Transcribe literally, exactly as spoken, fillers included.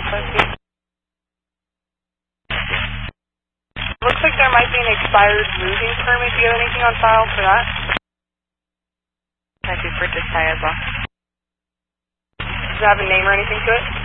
Looks like there might be an expired moving permit. Do you have anything on file for that? I do for Desaya as well. Does it have a name or anything to it?